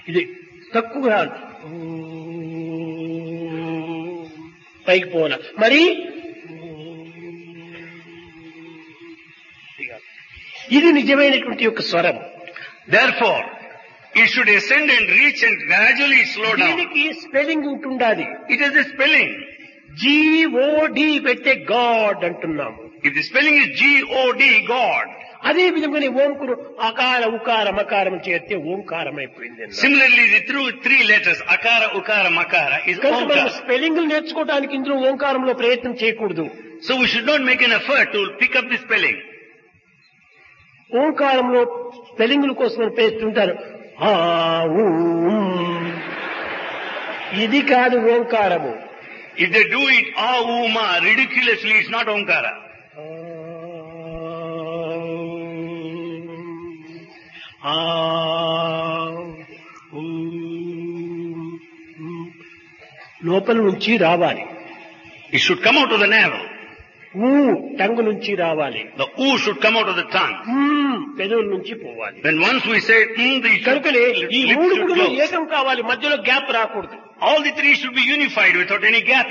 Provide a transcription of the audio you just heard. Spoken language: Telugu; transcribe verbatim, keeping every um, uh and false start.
ఇది తక్కువగా పైకి పోవాల. మరి ఇది నిజమైనటువంటి యొక్క స్వరం. Therefore, it should ascend and reach and gradually slow down. దీనికి స్పెల్లింగ్ ఉంటుండాలి. It is a spelling. GOD పెట్టే గాడ్ అంటున్నాము. If the spelling is G O D, God. అదే విధంగానే ఓంకురు అకార ఉకార మకారం చేస్తే ఓంకారం అయిపోయింది. Similarly, the through three letters, akara, ukara, makara, is కనుక మనం Omkara. స్పెల్లింగ్ నేర్చుకోవడానికి ఇందులో ఓంకారంలో ప్రయత్నం చేయకూడదు. So we should not make an effort to pick up the spelling. ఓంకారంలో స్పెల్లింగ్ల కోసం ప్రయత్నిస్తుంటారు. ఆ, ఊ, ఉమ్. ఇది కాదు ఓంకారము. If they do it ah, oo, ma, ridiculously, it's not Omkara. ఆ, ఊ, లోపల నుంచి రావాలి. It should come out of the navel. ఊ టంగు నుంచి రావాలి. The oo should come out of the tongue. ఉమ్ పెదవుల నుంచి పోవాలి. When once we say mm, the కనుకనే ఈ lips మూడు should కూడా close. ఏకం కావాలి, మధ్యలో గ్యాప్ రాకూడదు. All the three should be unified without any gap